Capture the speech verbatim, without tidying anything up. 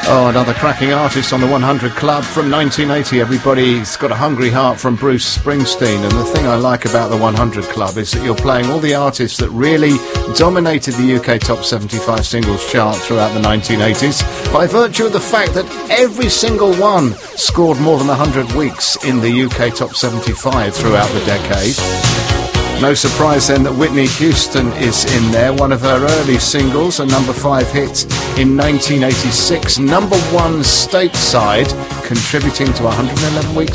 Oh, another cracking artist on the one hundred Club from nineteen eighty. Everybody's got a hungry heart from Bruce Springsteen. And the thing I like about the one hundred Club is that you're playing all the artists that really dominated the U K Top seventy-five singles chart throughout the nineteen eighties by virtue of the fact that every single one scored more than one hundred weeks in the U K Top seventy-five throughout the decade. No surprise then that Whitney Houston is in there, one of her early singles, a number five hit in nineteen eighty-six, number one stateside, contributing to one hundred eleven weeks